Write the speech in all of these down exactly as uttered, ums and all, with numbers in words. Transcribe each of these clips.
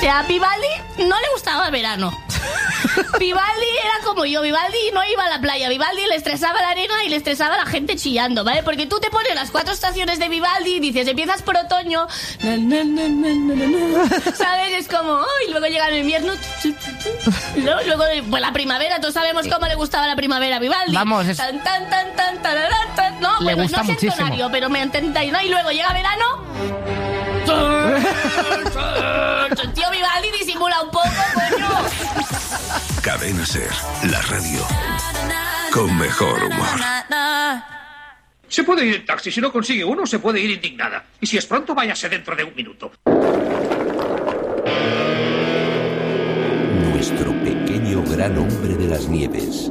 sea, Vivaldi no le gustaba el verano. Vivaldi era como yo, Vivaldi no iba a la playa, Vivaldi le estresaba la arena y le estresaba la gente chillando, ¿vale? Porque tú te pones las cuatro estaciones de Vivaldi y dices, empiezas por otoño, na, na, na, na, na, na, ¿sabes? Es como, oh, y luego llega el invierno, y luego, luego pues la primavera, todos sabemos cómo le gustaba la primavera a Vivaldi. Vamos, es... tan, tan, tan, tan, tararán, tan, no, le bueno, gusta no sé muchísimo. entonario, pero me entendáis, ¿no? Y luego llega verano. Tío, Vivaldi disimula un poco, coño. Cadena Ser, la radio con mejor humor. Se puede ir en taxi, si no consigue uno, se puede ir indignada. Y si es pronto, váyase dentro de un minuto. Nuestro pequeño gran hombre de las nieves.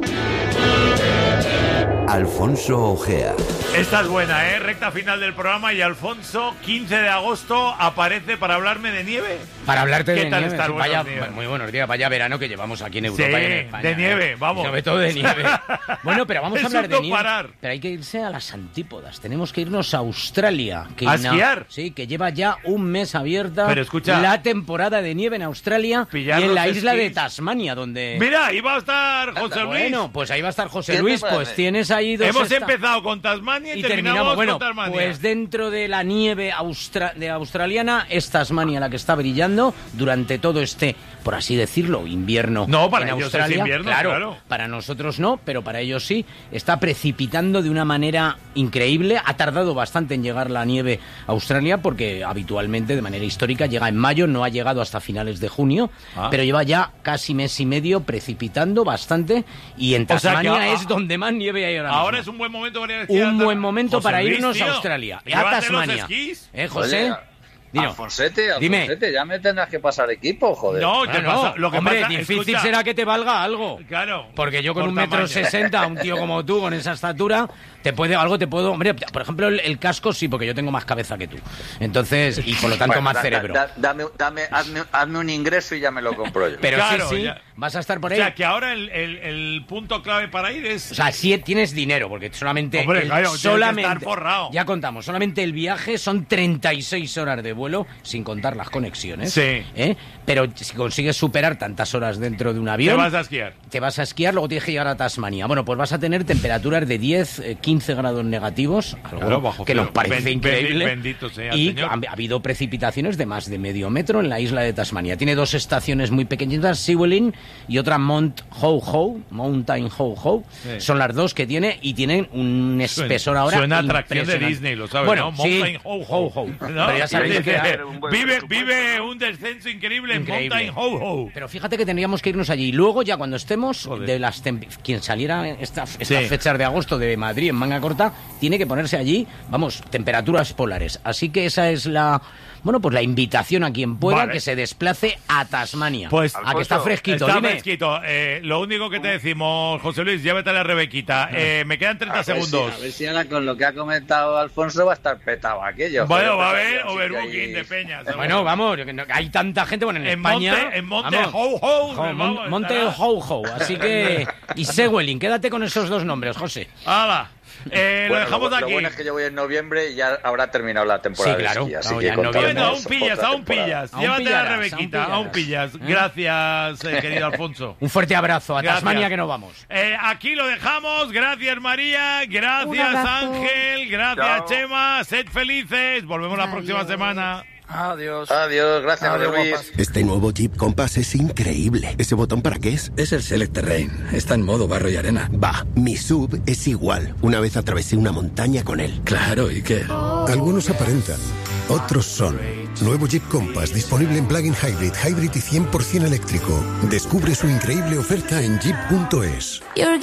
Alfonso Ojea. Esta es buena, ¿eh? Recta final del programa y Alfonso, quince de agosto, aparece para hablarme de nieve. Para hablarte ¿Qué de tal nieve. estás? Sí, Buenos vaya, días. muy buenos días. Vaya verano que llevamos aquí en Europa Sí, y en España. de nieve, ¿eh? vamos. Y sobre todo de nieve. Bueno, pero vamos Es a hablar un de no nieve. parar. Pero hay que irse a las antípodas. Tenemos que irnos a Australia. Que ¿A ina- esquiar? Sí, que lleva ya un mes abierta Pero escucha, la temporada de nieve en Australia y pillar en la los isla de esquís. Tasmania, donde... Mira, ahí va a estar José Luis. Bueno, pues ahí va a estar José ¿Qué te Luis. parece? Pues tienes ahí dos... Hemos esta- empezado con Tasmania y, Y terminamos, terminamos, bueno, con Tasmania. pues dentro de la nieve austra- de australiana es Tasmania la que está brillando durante todo este, por así decirlo, invierno. No, para en ellos es Australia. invierno, claro. Para nosotros no, pero para ellos sí. Está precipitando de una manera increíble. Ha tardado bastante en llegar la nieve a Australia porque habitualmente, de manera histórica, llega en mayo, no ha llegado hasta finales de junio, Ah. pero lleva ya casi mes y medio precipitando bastante y en O sea que Tasmania a- es donde más nieve hay ahora mismo. Ahora es un buen momento para ir a esquiar. Un buen momento José para Luis, irnos tío, a Australia, a llévate Tasmania. los esquís. ¿Eh, José? Oye, Dino. Alfonsete, Dime. Alfonsete, ya me tendrás que pasar equipo, joder. No, Bueno, ¿qué pasa? Lo que hombre, pasa, difícil escucha, será que te valga algo. Claro. Porque yo con por un metro tamaño. sesenta, un tío como tú, con esa estatura, te puede, algo te puedo... Hombre, por ejemplo, el, el casco sí, porque yo tengo más cabeza que tú. Entonces, y por lo tanto Bueno, más da- cerebro. da- dame, dame, hazme, hazme un ingreso y ya me lo compro yo. Pero Claro, sí, sí, ya. vas a estar por O ahí. sea, que ahora el, el, el punto clave para ir es... O sea, sí tienes dinero, porque solamente... Hombre, el- claro, tienes que solamente, estar forrado. Ya contamos, solamente el viaje son treinta y seis horas de vuelo, sin contar las conexiones. Sí. ¿eh? Pero si consigues superar tantas horas dentro de un te avión... vas a esquiar. Te vas a esquiar, luego tienes que llegar a Tasmania. Bueno, pues vas a tener temperaturas de diez, eh, quince grados negativos, algo Claro, bajo que cero. nos parece Ben- increíble. bendito sea el y Señor. ha, ha habido precipitaciones de más de medio metro en la isla de Tasmania. Tiene dos estaciones muy pequeñitas, Sewelin y otra Mount Ho Ho, Mountain Ho Ho. Sí. Son las dos que tiene y tienen un espesor ahora Suena a atracción de impresionante. Disney, lo sabes, Bueno, ¿no? sí, Mountain Ho Ho. Ho Ho. ¿No? Pero ya sabéis Dice, que... un buen vive, presupuesto. vive un descenso increíble, Increíble. en Mountain Ho Ho. Pero fíjate que tendríamos que irnos allí. Y luego, ya cuando estemos, Joder. de las tem- quien saliera esta, estas Sí. fechas de agosto de Madrid en manga corta, tiene que ponerse allí, vamos, temperaturas polares. Así que esa es la, bueno, pues la invitación a quien pueda Vale. que se desplace a Tasmania. Pues, a que está fresquito. Está Dime. fresquito. Eh, lo único que te decimos, José Luis, llévate a la Rebequita. Eh, me quedan A treinta ver si- segundos. a ver si ahora con lo que ha comentado Alfonso va a estar petado aquello. Bueno, joder, va a pues, haber así que overbooking ahí- de peñas. seguro. Bueno, vamos, que no- hay tanta gente, bueno, en, En España... Monte- en Monte vamos, Ho Ho, Jo, vamos, Mon- Monte estará. Ho Ho, así que... Y Sewelin, quédate con esos dos nombres, José. ¡Hala! Eh, Bueno, lo dejamos lo, aquí. Lo bueno es que yo voy en noviembre y ya habrá terminado la temporada Sí, claro, de esquí, así claro, que ya en contamos Bueno, aún otra pillas, aún temporada. pillas. Aún Llévate a pillarás, la aún Rebequita, aún pillas. pillarás. ¿Eh? Gracias, eh, querido Alfonso. Un fuerte abrazo a Gracias. Tasmania que nos vamos. Eh, aquí lo dejamos. Gracias, María. Un Gracias, abrazo. Ángel. Gracias, Chao. Chema. Sed felices. Volvemos la próxima Adiós. semana. Adiós. Adiós, gracias, Adiós, José Luis. guapas. Este nuevo Jeep Compass es increíble. ¿Ese botón para qué es? Es el Select Terrain. Está en modo barro y arena. Va, mi sub es igual. Una vez atravesé una montaña con él. Claro, ¿y qué? Algunos aparentan, otros son. Nuevo Jeep Compass disponible en plug-in hybrid, hybrid y cien por ciento eléctrico. Descubre su increíble oferta en jeep punto es.